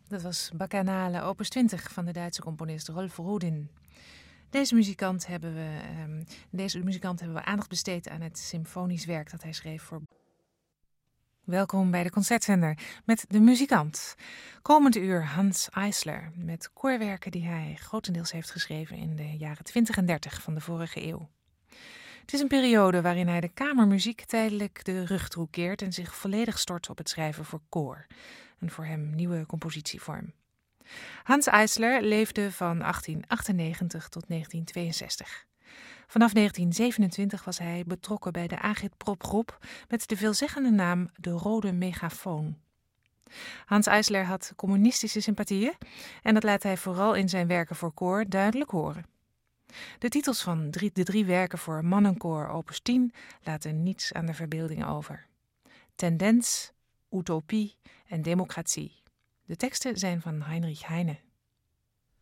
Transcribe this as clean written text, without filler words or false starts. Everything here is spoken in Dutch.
Dat was Bacchanale opus 20 van de Duitse componist Rolf Rudin. Deze muzikant hebben we aandacht besteed aan het symfonisch werk dat hij schreef voor... Welkom bij de Concertzender met de muzikant. Komend uur Hans Eisler met koorwerken die hij grotendeels heeft geschreven in de jaren 20 en 30 van de vorige eeuw. Het is een periode waarin hij de kamermuziek tijdelijk de rug toekeert en zich volledig stort op het schrijven voor koor. Een voor hem nieuwe compositievorm. Hans Eisler leefde van 1898 tot 1962. Vanaf 1927 was hij betrokken bij de Agitprop-groep met de veelzeggende naam De Rode Megafoon. Hans Eisler had communistische sympathieën en dat laat hij vooral in zijn werken voor koor duidelijk horen. De titels van de drie werken voor mannenkoor opus 10 laten niets aan de verbeelding over. Tendens, Utopie en Democratie. De teksten zijn van Heinrich Heine.